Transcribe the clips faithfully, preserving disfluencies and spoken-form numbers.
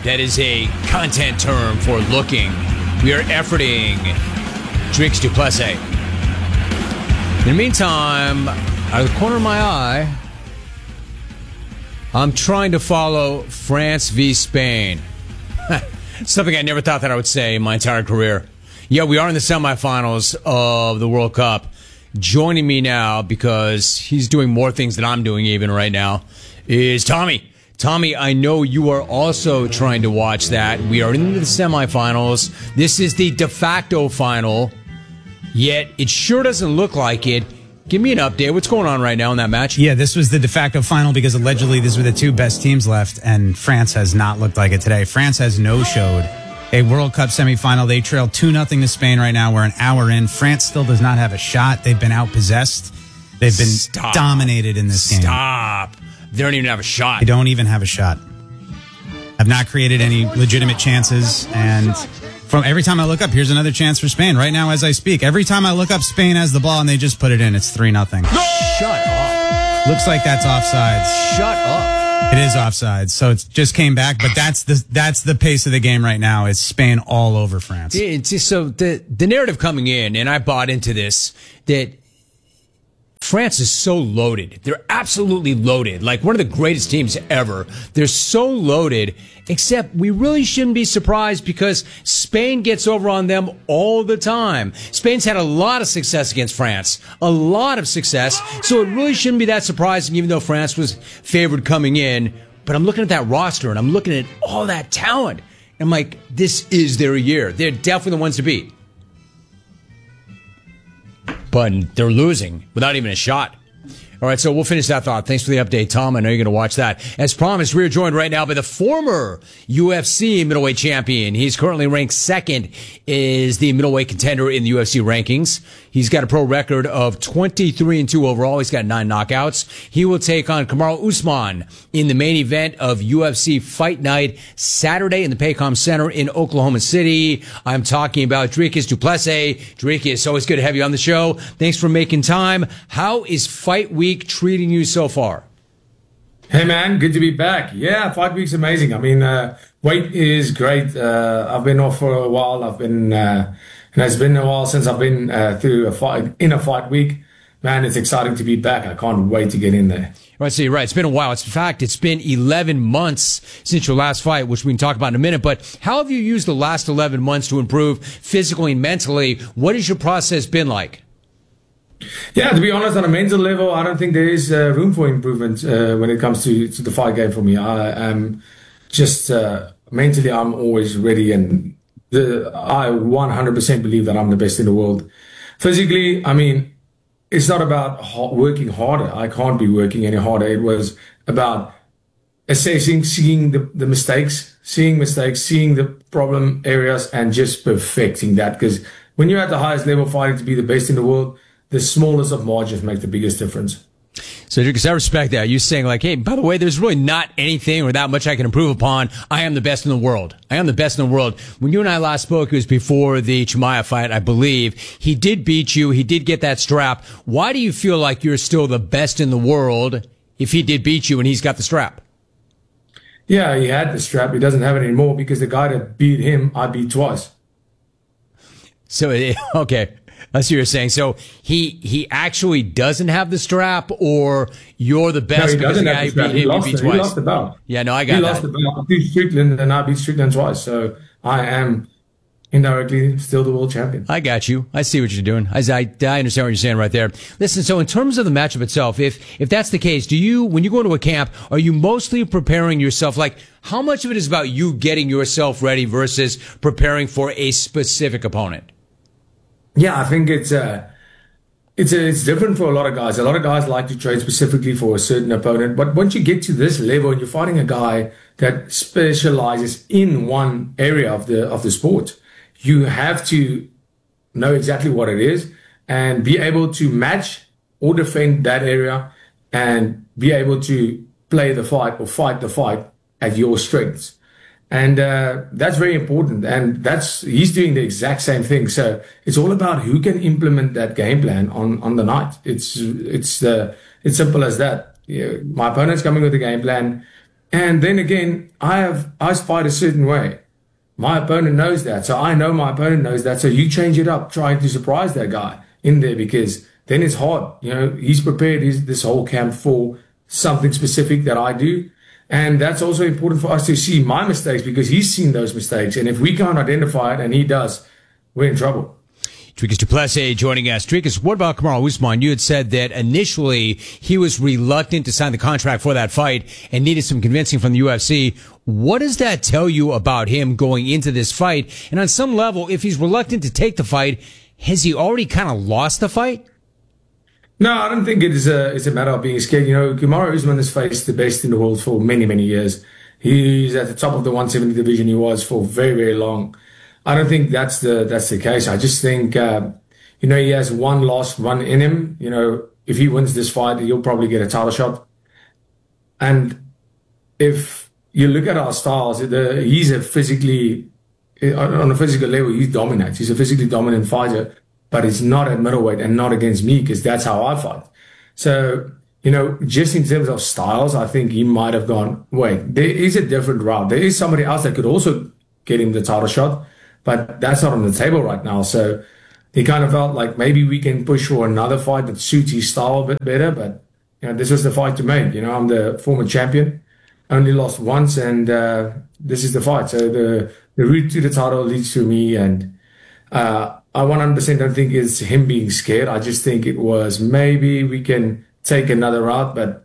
That is a content term for looking. We are efforting Dricus Du Plessis. In the meantime, out of the corner of my eye, I'm trying to follow France v. Spain. Something I never thought that I would say in my entire career. Yeah, we are in the semifinals of the World Cup. Joining me now, because he's doing more things than I'm doing even right now, is Tommy. Tommy, I know you are also trying to watch that. We are in the semifinals. This is the de facto final, yet it sure doesn't look like it. Give me an update. What's going on right now in that match? Yeah, this was the de facto final because allegedly these were the two best teams left, and France has not looked like it today. France has no-showed a World Cup semifinal. They trail two nothing to Spain right now. We're an hour in. France still does not have a shot. They've been outpossessed. They've been Stop. dominated in this Stop. game. Stop. They don't even have a shot. They don't even have a shot. Have not created any legitimate chances. And from every time I look up, here's another chance for Spain. Right now, as I speak, every time I look up, Spain has the ball and they just put it in. It's three nothing. Shut up. Looks like that's offsides. Shut up. It is offsides. So it just came back. But that's the that's the pace of the game right now. It's Spain all over France. It's just, so the, the narrative coming in, and I bought into this, that France is so loaded. They're absolutely loaded. Like one of the greatest teams ever. They're so loaded, except we really shouldn't be surprised because Spain gets over on them all the time. Spain's had a lot of success against France. A lot of success. So it really shouldn't be that surprising, even though France was favored coming in. But I'm looking at that roster and I'm looking at all that talent. And I'm like, this is their year. They're definitely the ones to beat. But they're losing without even a shot. All right, so we'll finish that thought. Thanks for the update, Tom. I know you're going to watch that. As promised, we are joined right now by the former U F C middleweight champion. He's currently ranked second as the middleweight contender in the U F C rankings. He's got a pro record of twenty-three and two overall. He's got nine knockouts. He will take on Kamaru Usman in the main event of U F C Fight Night Saturday in the Paycom Center in Oklahoma City. I'm talking about Dricus Du Plessis. Dricus, always good to have you on the show. Thanks for making time. How is Fight Week treating you so far? Hey man, good to be back. Yeah, Fight Week's amazing. I mean, uh, weight is great. Uh, I've been off for a while. I've been, uh, and it's been a while since I've been uh, through a fight in a Fight Week. Man, it's exciting to be back. I can't wait to get in there. Right, so you're right. It's been a while. It's, in fact, it's been eleven months since your last fight, which we can talk about in a minute. But how have you used the last eleven months to improve physically and mentally? What has your process been like? Yeah, to be honest, on a mental level, I don't think there is uh, room for improvement uh, when it comes to, to the fight game for me. I am just uh, mentally, I'm always ready, and the, I one hundred percent believe that I'm the best in the world. Physically, I mean, it's not about hard, working harder. I can't be working any harder. It was about assessing, seeing the, the mistakes, seeing mistakes, seeing the problem areas, and just perfecting that. Because when you're at the highest level fighting to be the best in the world, the smallest of margins make the biggest difference. So, because I respect that. You're saying like, hey, by the way, there's really not anything or that much I can improve upon. I am the best in the world. I am the best in the world. When you and I last spoke, it was before the Chimaev fight, I believe. He did beat you. He did get that strap. Why do you feel like you're still the best in the world if he did beat you and he's got the strap? Yeah, he had the strap. He doesn't have it anymore because the guy that beat him, I beat twice. So, okay. That's what you're saying. So he he actually doesn't have the strap, or you're the best no, because the guy the beat him, lost, you beat he twice. lost the belt. Yeah, no, I got he that. He lost the belt. I beat Strickland, and I beat Strickland twice. So I am indirectly still the world champion. I got you. I see what you're doing. I, I, I understand what you're saying right there. Listen, so in terms of the matchup itself, if if that's the case, do you, when you go into a camp, are you mostly preparing yourself? Like, how much of it is about you getting yourself ready versus preparing for a specific opponent? Yeah, I think it's uh, it's a, it's different for a lot of guys. A lot of guys like to train specifically for a certain opponent, but once you get to this level and you're fighting a guy that specializes in one area of the of the sport, you have to know exactly what it is and be able to match or defend that area and be able to play the fight or fight the fight at your strengths. And uh, that's very important. And that's he's doing the exact same thing. So it's all about who can implement that game plan on, on the night. It's it's uh, it's simple as that. Yeah, my opponent's coming with a game plan. And then again, I have I fight a certain way. My opponent knows that, so I know my opponent knows that. So you change it up, trying to surprise that guy in there, because then it's hard. You know, he's prepared his, this whole camp for something specific that I do. And that's also important for us to see my mistakes, because he's seen those mistakes. And if we can't identify it and he does, we're in trouble. Dricus du Plessis joining us. Dricus, what about Kamaru Usman? You had said that initially he was reluctant to sign the contract for that fight and needed some convincing from the U F C. What does that tell you about him going into this fight? And on some level, if he's reluctant to take the fight, has he already kind of lost the fight? No, I don't think it is a, it's a matter of being scared. You know, Kamaru Usman has faced the best in the world for many, many years. He's at the top of the one seventy division. He was for very, very long. I don't think that's the that's the case. I just think, uh, you know, he has one last run in him. You know, if he wins this fight, he'll probably get a title shot. And if you look at our styles, the, he's a physically, on a physical level, he dominates. He's a physically dominant fighter, but it's not at middleweight and not against me, because that's how I fight. So, you know, just in terms of styles, I think he might have gone, wait, there is a different route. There is somebody else that could also get him the title shot. But that's not on the table right now. So he kind of felt like maybe we can push for another fight that suits his style a bit better. But, you know, this was the fight to make. You know, I'm the former champion, only lost once, and uh, this is the fight. So the, the route to the title leads to me. And uh, I one hundred percent don't think it's him being scared. I just think it was maybe we can take another route. But,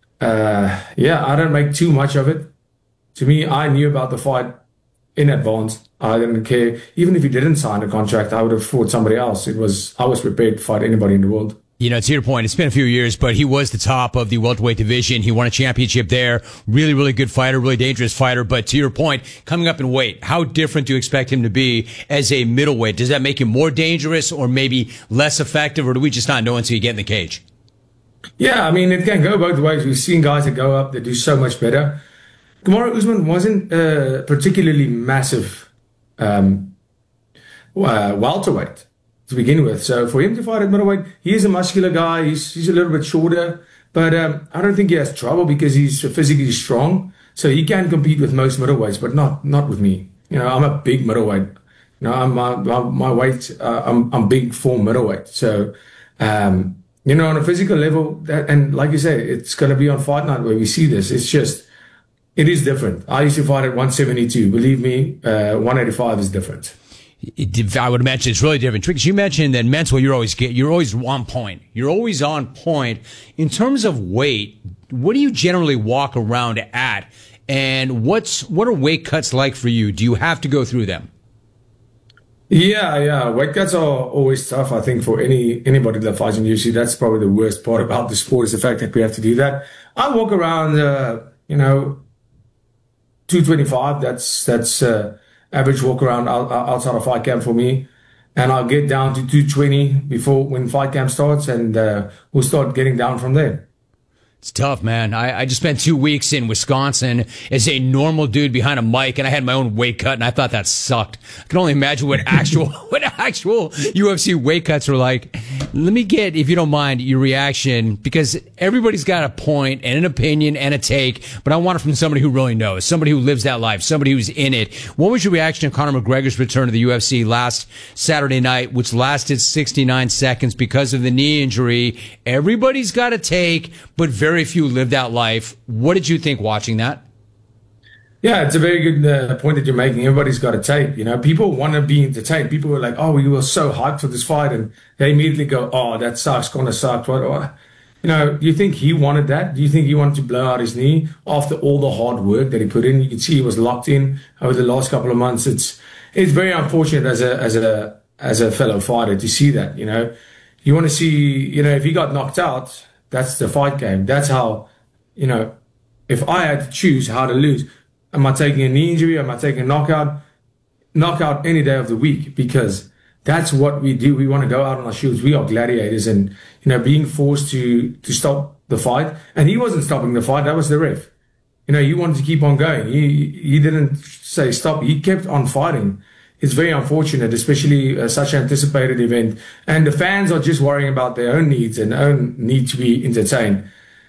uh, yeah, I don't make too much of it. To me, I knew about the fight in advance. I didn't care. Even if he didn't sign a contract, I would have fought somebody else. It was, I was prepared to fight anybody in the world. You know, to your point, it's been a few years, but he was the top of the welterweight division. He won a championship there. Really, really good fighter, really dangerous fighter. But to your point, coming up in weight, how different do you expect him to be as a middleweight? Does that make him more dangerous or maybe less effective, or do we just not know until you get in the cage? Yeah, I mean, it can go both ways. We've seen guys that go up that do so much better. Kamaru Usman wasn't uh, particularly massive um, uh, welterweight to begin with. So for him to fight at middleweight, he is a muscular guy. He's, he's a little bit shorter, but um, I don't think he has trouble because he's physically strong. So he can compete with most middleweights, but not not with me. You know, I'm a big middleweight. You know, I'm my, my weight. Uh, I'm I'm big for middleweight. So um, you know, on a physical level, that, and like you say, it's going to be on Fight Night where we see this. It's just. It is different. I used to fight at one seventy-two. Believe me, uh, one eighty-five is different. It, I would imagine it's really different. Dricus, you mentioned that mental, you're always get, you're always on point. You're always on point. In terms of weight, what do you generally walk around at? And what's what are weight cuts like for you? Do you have to go through them? Yeah, yeah. Weight cuts are always tough, I think, for any anybody that fights in U F C. That's probably the worst part about the sport, is the fact that we have to do that. I walk around, uh, you know, two twenty-five, that's that's uh, average walk around outside of fight camp for me. And I'll get down to two twenty before when fight camp starts, and uh, we'll start getting down from there. It's tough, man. I, I just spent two weeks in Wisconsin as a normal dude behind a mic, and I had my own weight cut, and I thought that sucked. I can only imagine what actual what actual U F C weight cuts were like. Let me get, if you don't mind, your reaction, because everybody's got a point and an opinion and a take, but I want it from somebody who really knows, somebody who lives that life, somebody who's in it. What was your reaction to Conor McGregor's return to the U F C last Saturday night, which lasted sixty-nine seconds because of the knee injury? Everybody's got a take, but very Very few lived that life. What did you think watching that? Yeah, it's a very good uh, point that you're making. Everybody's got a tape. You know, people want to be entertained. People were like, "Oh, we were so hyped for this fight," and they immediately go, "Oh, that sucks. Gonna suck." What? what? You know, do you think he wanted that? Do you think he wanted to blow out his knee after all the hard work that he put in? You can see he was locked in over the last couple of months. It's it's very unfortunate as a as a as a fellow fighter to see that. You know, you want to see. You know, if he got knocked out. That's the fight game. That's how, you know, if I had to choose how to lose, am I taking a knee injury? Am I taking a knockout? Knockout any day of the week, because that's what we do. We want to go out on our shields. We are gladiators, and, you know, being forced to, to stop the fight. And he wasn't stopping the fight. That was the ref. You know, he wanted to keep on going. He, he didn't say stop. He kept on fighting. It's very unfortunate, especially uh, such an anticipated event. And the fans are just worrying about their own needs and own need to be entertained.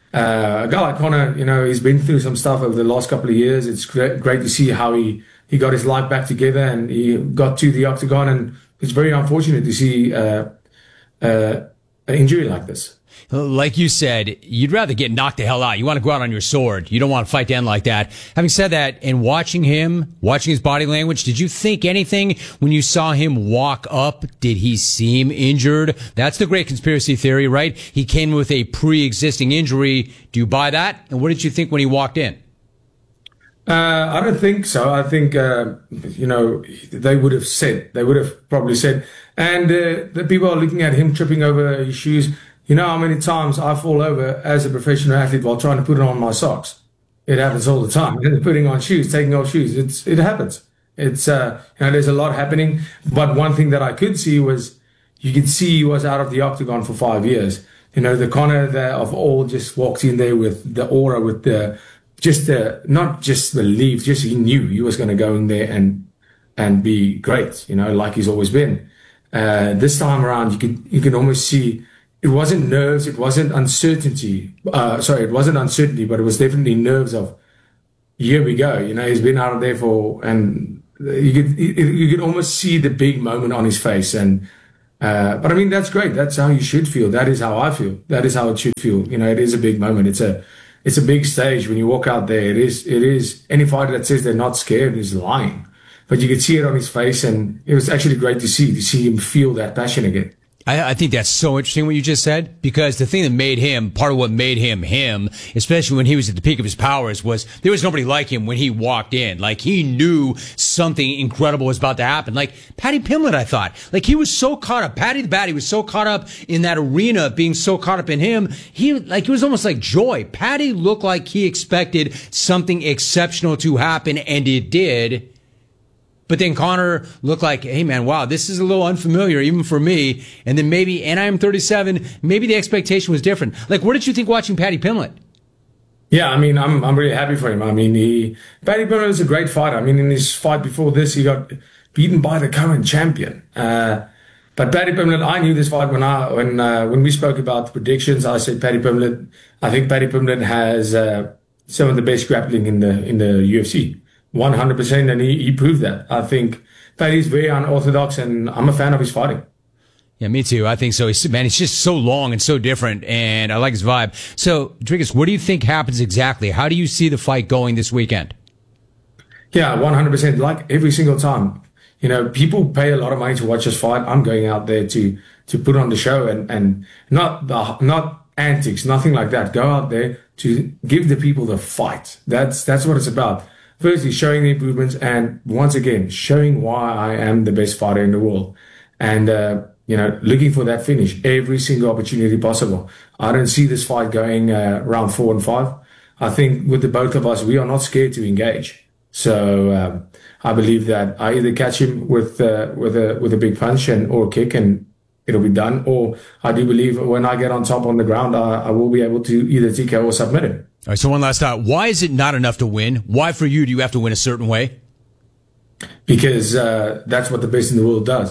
Uh, a guy like Conor, you know, he's been through some stuff over the last couple of years. It's great, great to see how he, he got his life back together and he got to the octagon. And it's very unfortunate to see uh, uh, an injury like this. Like you said, you'd rather get knocked the hell out. You want to go out on your sword. You don't want to fight to end like that. Having said that, in watching him, watching his body language, did you think anything when you saw him walk up? Did he seem injured? That's the great conspiracy theory, right? He came with a pre-existing injury. Do you buy that? And what did you think when he walked in? Uh, I don't think so. I think, uh, you know, they would have said, they would have probably said, and uh, the people are looking at him tripping over his shoes. You know how many times I fall over as a professional athlete while trying to put on my socks? It happens all the time. Putting on shoes, taking off shoes, it's it happens. It's uh, you know, there's a lot happening. But one thing that I could see was, you could see he was out of the octagon for five years. You know, the Conor that of all just walked in there with the aura, with the just the not just belief, just he knew he was going to go in there and and be great. You know, like he's always been. Uh, this time around, you could you could almost see. It wasn't nerves, it wasn't uncertainty. Uh, sorry, it wasn't uncertainty, but it was definitely nerves of, here we go. You know, he's been out of there for, and you could you could almost see the big moment on his face. And uh, but I mean, that's great. That's how you should feel. That is how I feel. That is how it should feel. You know, it is a big moment. It's a it's a big stage when you walk out there. It is it is any fighter that says they're not scared is lying. But you could see it on his face, and it was actually great to see to see him feel that passion again. I, I think that's so interesting what you just said, because the thing that made him, part of what made him him, especially when he was at the peak of his powers, was there was nobody like him when he walked in. Like, he knew something incredible was about to happen. Like Paddy Pimblett, I thought. Like, he was so caught up. Paddy the Baddy was so caught up in that arena, being so caught up in him. He, like, it was almost like joy. Paddy looked like he expected something exceptional to happen, and it did. But then Conor looked like, hey, man, wow, this is a little unfamiliar, even for me. And then maybe, and I am thirty-seven, maybe the expectation was different. Like, what did you think watching Paddy Pimblett? Yeah, I mean, I'm I'm really happy for him. I mean, he Paddy Pimblett is a great fighter. I mean, in his fight before this, he got beaten by the current champion. Uh, but Paddy Pimblett, I knew this fight when I when uh, when we spoke about the predictions. I said Paddy Pimblett. I think Paddy Pimblett has uh, some of the best grappling in the in the U F C. one hundred percent, and he, he proved that. I think Paddy's very unorthodox, and I'm a fan of his fighting. Yeah, me too. I think so. He's, man, he's just so long and so different, and I like his vibe. So, Dricus, what do you think happens exactly? How do you see the fight going this weekend? Yeah, one hundred percent. Like every single time. You know, people pay a lot of money to watch us fight. I'm going out there to to put on the show, and, and not the, not antics, nothing like that. Go out there to give the people the fight. That's that's what it's about. Firstly, showing the improvements, and once again, showing why I am the best fighter in the world. And, uh, you know, looking for that finish every single opportunity possible. I don't see this fight going uh, round four and five. I think with the both of us, we are not scared to engage. So um, I believe that I either catch him with uh, with a with a big punch and or a kick, and it'll be done. Or I do believe when I get on top on the ground, I, I will be able to either T K O or submit him. All right, so one last thought. Why is it not enough to win? Why for you do you have to win a certain way? Because uh, that's what the best in the world does.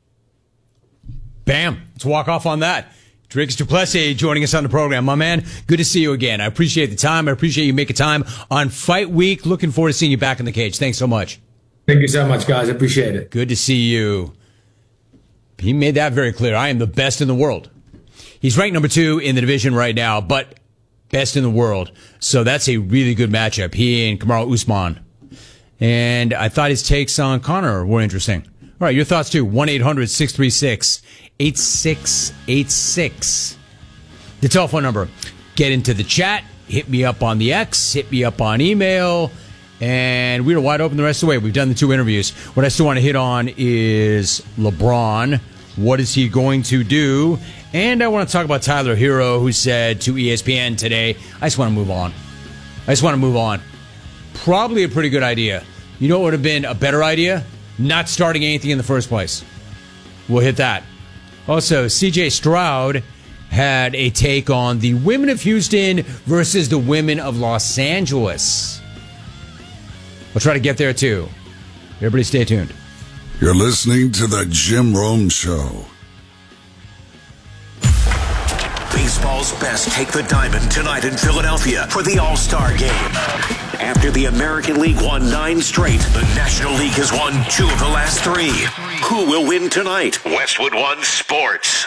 Bam. Let's walk off on that. Dricus du Plessis joining us on the program. My man, good to see you again. I appreciate the time. I appreciate you making time on Fight Week. Looking forward to seeing you back in the cage. Thanks so much. Thank you so much, guys. I appreciate it. Good to see you. He made that very clear. I am the best in the world. He's ranked number two in the division right now, but best in the world. So that's a really good matchup. He and Kamaru Usman. And I thought his takes on Conor were interesting. All right, your thoughts too. one eight hundred six three six eight six eight six. The telephone number. Get into the chat. Hit me up on the X. Hit me up on email. And we're wide open the rest of the way. We've done the two interviews. What I still want to hit on is LeBron. What is he going to do? And I want to talk about Tyler Herro, who said to E S P N today, I just want to move on. I just want to move on. Probably a pretty good idea. You know what would have been a better idea? Not starting anything in the first place. We'll hit that. Also, C J Stroud had a take on the women of Houston versus the women of Los Angeles. We'll try to get there, too. Everybody stay tuned. You're listening to The Jim Rome Show. Baseball's best take the diamond tonight in Philadelphia for the All-Star Game. After the American League won nine straight, the National League has won two of the last three. Who will win tonight? Westwood One Sports.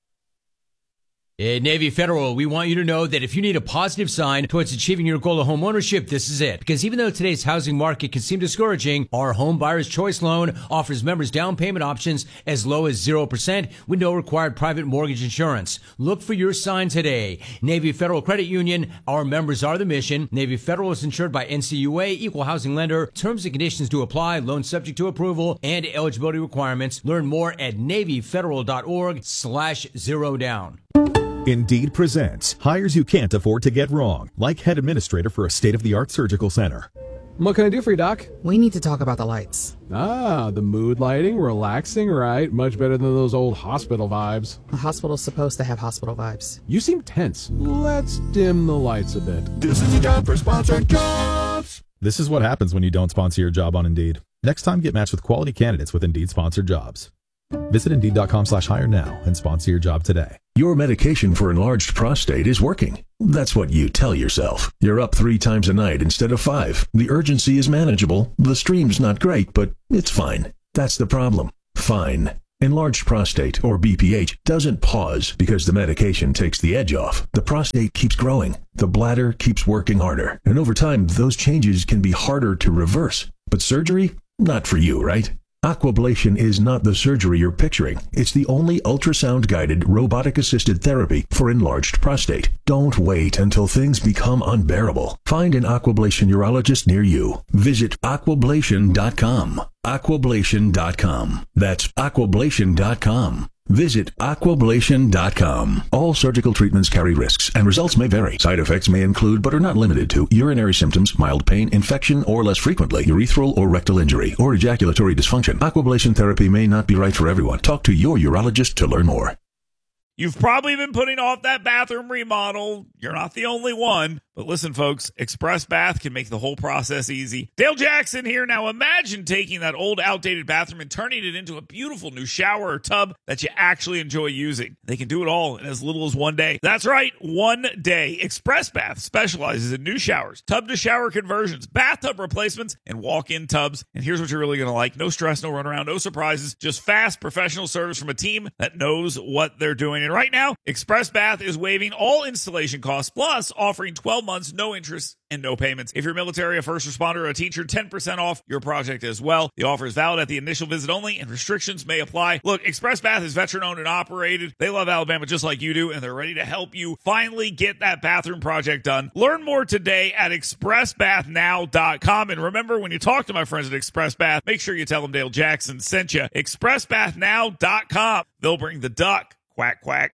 At Navy Federal, we want you to know that if you need a positive sign towards achieving your goal of home ownership, this is it. Because even though today's housing market can seem discouraging, our Home Buyer's Choice loan offers members down payment options as low as zero percent with no required private mortgage insurance. Look for your sign today. Navy Federal Credit Union, our members are the mission. Navy Federal is insured by N C U A, equal housing lender. Terms and conditions do apply. Loan subject to approval and eligibility requirements. Learn more at NavyFederal.org slash zero down. Indeed presents hires you can't afford to get wrong, like head administrator for a state-of-the-art surgical center. What can I do for you, Doc? We need to talk about the lights. Ah, the mood lighting, relaxing, right? Much better than those old hospital vibes. A hospital's supposed to have hospital vibes. You seem tense. Let's dim the lights a bit. This is your job for sponsored jobs. This is what happens when you don't sponsor your job on Indeed. Next time, get matched with quality candidates with Indeed sponsored jobs. Visit Indeed.com slash hire now and sponsor your job today. Your medication for enlarged prostate is working. That's what you tell yourself. You're up three times a night instead of five. The urgency is manageable. The stream's not great, but it's fine. That's the problem. Fine. Enlarged prostate, or B P H, doesn't pause because the medication takes the edge off. The prostate keeps growing. The bladder keeps working harder. And over time, those changes can be harder to reverse. But surgery? Not for you, right? Aquablation is not the surgery you're picturing. It's the only ultrasound-guided, robotic-assisted therapy for enlarged prostate. Don't wait until things become unbearable. Find an Aquablation urologist near you. Visit aquablation dot com. aquablation dot com. That's aquablation dot com. Visit aquablation dot com. All surgical treatments carry risks, and results may vary. Side effects may include, but are not limited to, urinary symptoms, mild pain, infection, or less frequently, urethral or rectal injury, or ejaculatory dysfunction. Aquablation therapy may not be right for everyone. Talk to your urologist to learn more. You've probably been putting off that bathroom remodel. You're not the only one. But listen, folks, Express Bath can make the whole process easy. Dale Jackson here. Now imagine taking that old, outdated bathroom and turning it into a beautiful new shower or tub that you actually enjoy using. They can do it all in as little as one day. That's right, one day. Express Bath specializes in new showers, tub-to-shower conversions, bathtub replacements, and walk-in tubs. And here's what you're really going to like. No stress, no runaround, no surprises. Just fast, professional service from a team that knows what they're doing. And right now, Express Bath is waiving all installation costs, plus offering twelve months, no interest, and no payments. If you're military, a first responder, or a teacher, ten percent off your project as well. The offer is valid at the initial visit only, and restrictions may apply. Look, Express Bath is veteran-owned and operated. They love Alabama just like you do, and they're ready to help you finally get that bathroom project done. Learn more today at express bath now dot com. And remember, when you talk to my friends at Express Bath, make sure you tell them Dale Jackson sent you. express bath now dot com. They'll bring the duck. Quack, quack.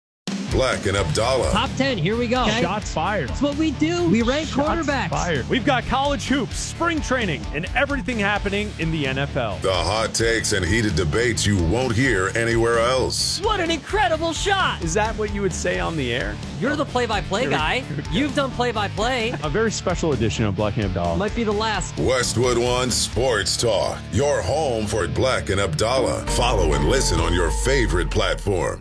Black and Abdallah. Top ten, here we go. Okay. Shots fired. That's what we do. We rank Shots quarterbacks. Fired. We've got college hoops, spring training, and everything happening in the N F L. The hot takes and heated debates you won't hear anywhere else. What an incredible shot. Is that what you would say on the air? You're the play-by-play guy. You've done play-by-play. A very special edition of Black and Abdallah. Might be the last. Westwood One Sports Talk. Your home for Black and Abdallah. Follow and listen on your favorite platform.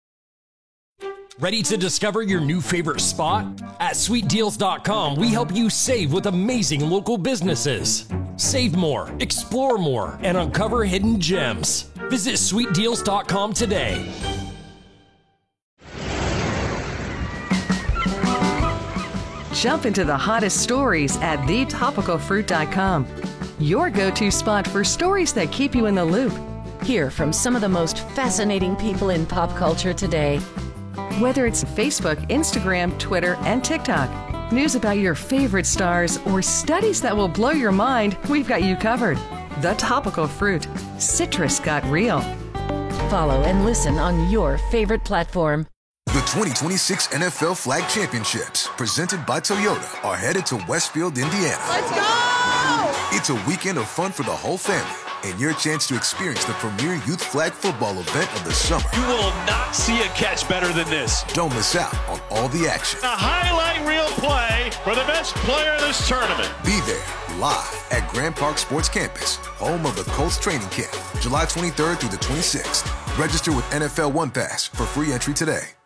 Ready to discover your new favorite spot? At sweet deals dot com, we help you save with amazing local businesses. Save more, explore more, and uncover hidden gems. Visit sweet deals dot com today. Jump into the hottest stories at the topical fruit dot com. Your go-to spot for stories that keep you in the loop. Hear from some of the most fascinating people in pop culture today. Whether it's Facebook, Instagram, Twitter, and TikTok, news about your favorite stars, or studies that will blow your mind, we've got you covered. The Topical Fruit. Citrus got real. Follow and listen on your favorite platform. The twenty twenty-six N F L Flag Championships, presented by Toyota, are headed to Westfield, Indiana. Let's go! It's a weekend of fun for the whole family, and your chance to experience the premier youth flag football event of the summer. You will not see a catch better than this. Don't miss out on all the action. A highlight reel play for the best player in this tournament. Be there, live at Grand Park Sports Campus, home of the Colts training camp, July twenty-third through the twenty-sixth. Register with N F L One Pass for free entry today.